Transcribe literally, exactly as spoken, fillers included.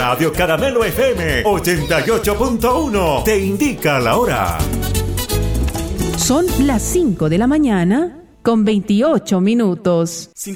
Radio Caramelo F M ochenta y ocho punto uno te indica la hora. Son las cinco de la mañana con veintiocho minutos. cinco